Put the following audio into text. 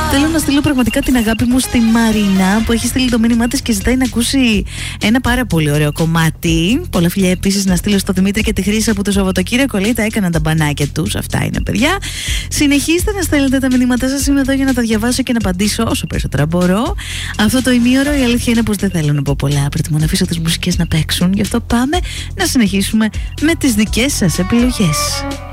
Θέλω να στείλω πραγματικά την αγάπη μου στη Μαρίνα που έχει στείλει το μήνυμά της και ζητάει να ακούσει ένα πάρα πολύ ωραίο κομμάτι. Πολλά φιλιά επίσης να στείλω στο Δημήτρη και τη Χρύσα που το Σαββατοκύριακο λέει τα έκαναν τα μπανάκια τους. Αυτά είναι, παιδιά. Συνεχίστε να στέλνετε τα μηνύματά σας. Είμαι εδώ για να τα διαβάσω και να απαντήσω όσο περισσότερα μπορώ. Αυτό το ημίωρο η αλήθεια είναι πως δεν θέλω να πω πολλά. Προτιμώ να αφήσω τις μουσικές να παίξουν. Γι' αυτό πάμε να συνεχίσουμε με τις δικές σας επιλογές.